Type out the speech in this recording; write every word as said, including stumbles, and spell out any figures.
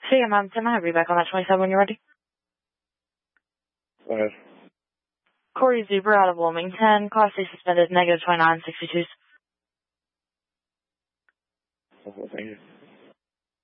So yeah, ma'am, Tim, I have you back on that twenty-seven when you're ready. Go ahead. Corey Zuber out of Wilmington, Class A suspended, negative twenty-nine sixty-two. Okay, thank you.